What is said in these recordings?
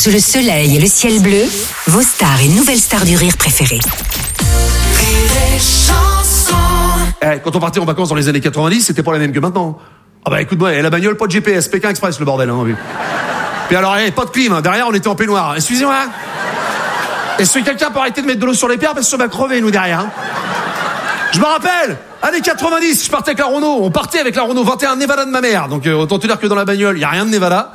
Sous le soleil et le ciel bleu, vos stars et nouvelles stars du rire préférées. Quand on partait en vacances dans les années 90, c'était pas la même que maintenant. Ah bah écoute-moi, la bagnole, pas de GPS, Pékin Express le bordel. Hein, puis alors, pas de clim, hein. Derrière on était en peignoir. Excusez-moi. Est-ce que quelqu'un peut arrêter de mettre de l'eau sur les pierres parce qu'on va crever nous derrière, hein. Je me rappelle, années 90, je partais avec la Renault. On partait avec la Renault 21 Nevada de ma mère. Donc autant te dire que dans la bagnole, il y a rien de Nevada.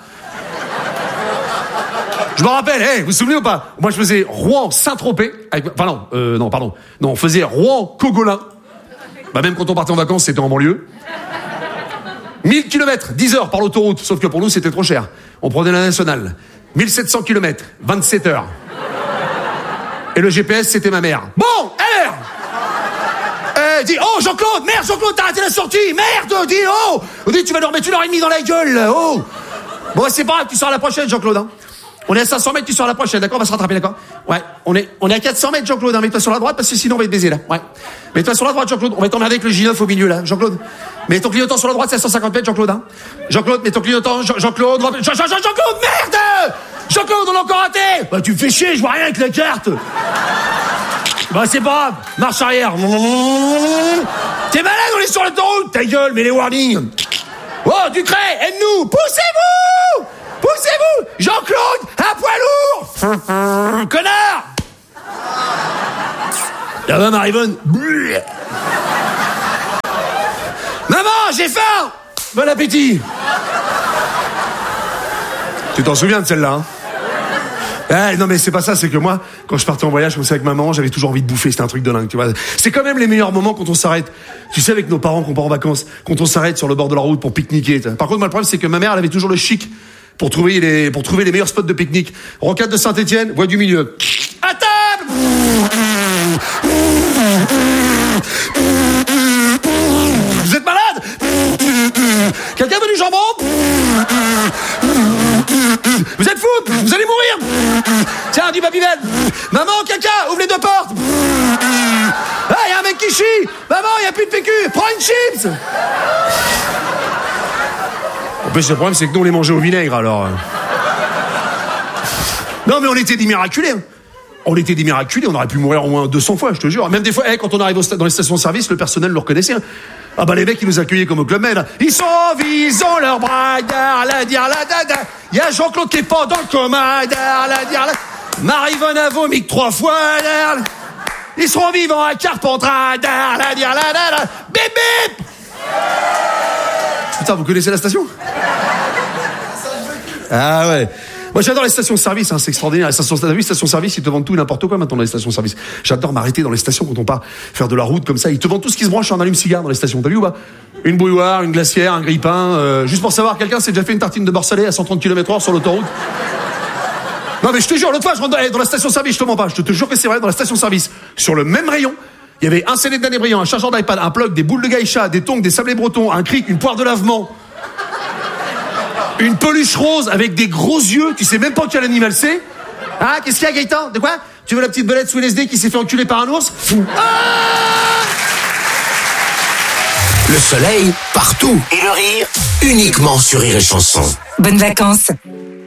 Je me rappelle, vous vous souvenez ou pas? Moi je faisais Rouen-Saint-Tropez. On faisait Rouen-Cogolin. Bah même quand on partait en vacances, c'était en banlieue. 1000 km, 10 heures par l'autoroute. Sauf que pour nous, c'était trop cher. On prenait la nationale. 1700 km, 27 heures. Et le GPS, c'était ma mère. Bon, alors dis, oh Jean-Claude, merde Jean-Claude, t'as raté la sortie, merde, dis, oh dis, tu vas nous remettre 1h30 dans la gueule, oh. Bon, c'est pas grave, tu sors à la prochaine Jean-Claude, hein. On est à 500 mètres, tu sors à la prochaine, d'accord? On va se rattraper, d'accord? Ouais, on est à 400 mètres, Jean-Claude, hein. Mets-toi sur la droite, parce que sinon on va être baisé, là. Ouais. Mets-toi sur la droite, Jean-Claude. On va t'emmerder avec le J9 au milieu, là. Jean-Claude. Mets ton clignotant sur la droite, c'est à 150 mètres, Jean-Claude, hein. Jean-Claude, mets ton clignotant, Jean-Claude, Jean-Claude, merde! Jean-Claude, on l'a encore raté! Bah, tu me fais chier, je vois rien avec la carte. Bah, c'est pas grave. Marche arrière. T'es malade, on est sur l'autoroute. Ta gueule, mets les warnings. Oh, Ducret, aide-nous. Poussez-vous! Poussez-vous! Jean-Claude, un poids lourd! Connard! Ça va, Marivonne? Maman, j'ai faim! Bon appétit! Tu t'en souviens de celle-là, hein? Non mais c'est pas ça, c'est que moi, quand je partais en voyage comme ça avec maman, j'avais toujours envie de bouffer, c'était un truc de dingue, tu vois. C'est quand même les meilleurs moments quand on s'arrête, tu sais, avec nos parents qu'on part en vacances, quand on s'arrête sur le bord de la route pour pique-niquer. Par contre, moi, le problème, c'est que ma mère, elle avait toujours le chic pour trouver les meilleurs spots de pique-nique. Rocade de Saint-Étienne, voie du milieu. À table! Vous êtes malade? Quelqu'un veut du jambon? Vous êtes fous? Vous allez mourir? Tiens, du Babybel. Maman, quelqu'un, ouvre les deux portes. Ah, il y a un mec qui chie. Maman, il n'y a plus de PQ. Prends une chips. En plus, le problème, c'est que nous, on les mangeait au vinaigre, alors. Non, mais on était des miraculés. Hein. On était des miraculés. On aurait pu mourir au moins 200 fois, je te jure. Même des fois, quand on arrive dans les stations-service, le personnel le reconnaissait. Hein. Ah bah les mecs, ils nous accueillaient comme au Club Med. Ils sont ils ont leur bras, la dire la dada. Il y a Jean-Claude qui est pas dans le coma, la dire la. Marivonne a vomi 3 fois, ils seront vivants à Carpentras, la dire la dada. Bip bip. Putain, vous connaissez la station? Ah ouais. Moi, j'adore les stations-service, hein, c'est extraordinaire. Les stations-service, ils te vendent tout et n'importe quoi maintenant dans les stations-service. J'adore m'arrêter dans les stations quand on part faire de la route comme ça. Ils te vendent tout ce qui se branche en allume-cigare dans les stations. T'as vu ou pas? Une bouilloire, une glacière, un grille-pain. Juste pour savoir, quelqu'un s'est déjà fait une tartine de beurre salé à 130 km/h sur l'autoroute? Non, mais je te jure, l'autre fois, je rentre dans la station-service, je te mens pas. Je te jure que c'est vrai, dans la station-service. Sur le même rayon, il y avait un CD de Danny Briand, un chargeur d'iPad, un plug, des boules de gaïcha, des tongs, des sablés bretons, un cric, une poire de lavement. Une peluche rose avec des gros yeux, tu sais même pas quel animal c'est. Ah, qu'est-ce qu'il y a, Gaëtan? De quoi? Tu veux la petite belette sous LSD qui s'est fait enculer par un ours? Ah! Le soleil, partout. Et le rire, uniquement sur Rire et Chanson. Bonnes vacances!